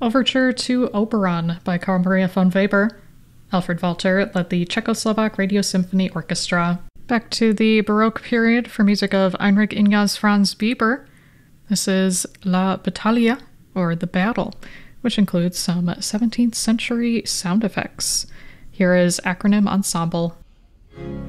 Overture to Oberon by Carl Maria von Weber. Alfred Walter led the Czechoslovak Radio Symphony Orchestra. Back to the Baroque period for music of Heinrich Ignaz Franz Bieber. This is La Battaglia, or The Battle, which includes some 17th century sound effects. Here is Acronym Ensemble.